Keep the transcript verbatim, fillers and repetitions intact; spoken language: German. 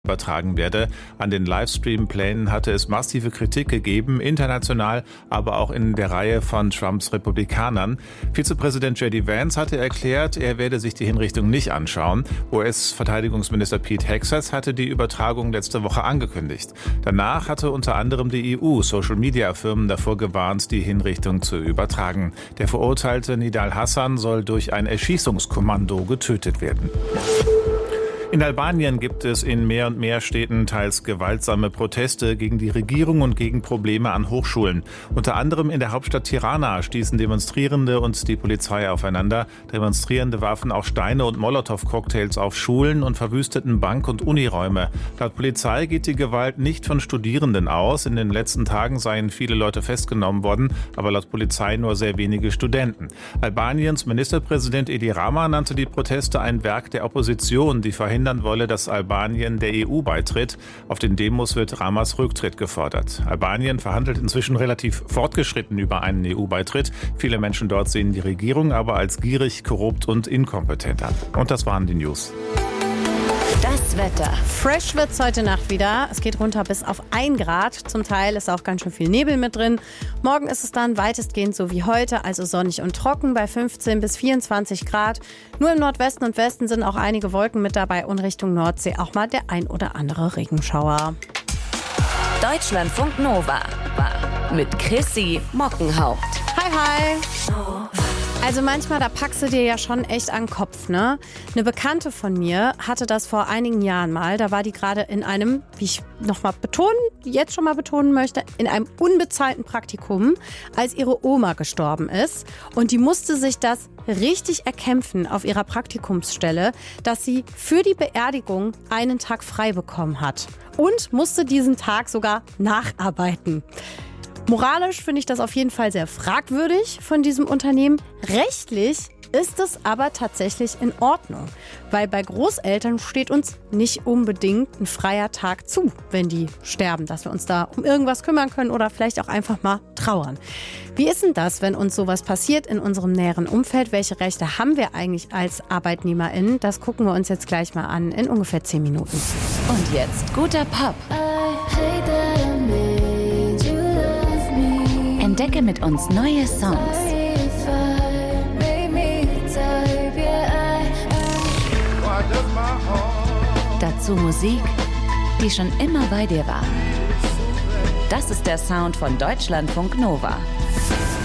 übertragen werde. An den Livestream-Plänen hatte es massive Kritik gegeben, international, aber auch in der Reihe von Trumps Republikanern. Vizepräsident J D Vance hatte erklärt, er werde sich die Hinrichtung nicht anschauen. U S-Verteidigungsminister Pete Hegseth hatte die Übertragung letzte Woche angekündigt. Danach hatte unter anderem die E U Social-Media-Firmen davor gewarnt, die Hinrichtung zu übertragen. Der verurteilte Nidal Hassan soll durch ein Erschießungskommando getötet werden. In Albanien gibt es in mehr und mehr Städten teils gewaltsame Proteste gegen die Regierung und gegen Probleme an Hochschulen. Unter anderem in der Hauptstadt Tirana stießen Demonstrierende und die Polizei aufeinander. Demonstrierende warfen auch Steine und Molotow-Cocktails auf Schulen und verwüsteten Bank- und Uniräume. Laut Polizei geht die Gewalt nicht von Studierenden aus. In den letzten Tagen seien viele Leute festgenommen worden, aber laut Polizei nur sehr wenige Studenten. Albaniens Ministerpräsident Edi Rama nannte die Proteste ein Werk der Opposition, die verhindert wolle, dass Albanien der E U beitritt. Auf den Demos wird Ramas Rücktritt gefordert. Albanien verhandelt inzwischen relativ fortgeschritten über einen E U-Beitritt. Viele Menschen dort sehen die Regierung aber als gierig, korrupt und inkompetent an. Und das waren die News. Das Wetter. Fresh wird's heute Nacht wieder. Es geht runter bis auf ein Grad. Zum Teil ist auch ganz schön viel Nebel mit drin. Morgen ist es dann weitestgehend so wie heute, also sonnig und trocken bei fünfzehn bis vierundzwanzig Grad. Nur im Nordwesten und Westen sind auch einige Wolken mit dabei und Richtung Nordsee auch mal der ein oder andere Regenschauer. Deutschlandfunk Nova mit Chrissy Mockenhaupt. Hi, hi. Also manchmal, da packst du dir ja schon echt an den Kopf, ne? Eine Bekannte von mir hatte das vor einigen Jahren mal. Da war die gerade in einem, wie ich nochmal betonen, jetzt schon mal betonen möchte, in einem unbezahlten Praktikum, als ihre Oma gestorben ist. Und die musste sich das richtig erkämpfen auf ihrer Praktikumsstelle, dass sie für die Beerdigung einen Tag frei bekommen hat. Und musste diesen Tag sogar nacharbeiten. Moralisch finde ich das auf jeden Fall sehr fragwürdig von diesem Unternehmen. Rechtlich ist es aber tatsächlich in Ordnung, weil bei Großeltern steht uns nicht unbedingt ein freier Tag zu, wenn die sterben, dass wir uns da um irgendwas kümmern können oder vielleicht auch einfach mal trauern. Wie ist denn das, wenn uns sowas passiert in unserem näheren Umfeld? Welche Rechte haben wir eigentlich als ArbeitnehmerInnen? Das gucken wir uns jetzt gleich mal an in ungefähr zehn Minuten. Und jetzt guter Pop. Entdecke mit uns neue Songs. Dazu Musik, die schon immer bei dir war. Das ist der Sound von Deutschlandfunk Nova.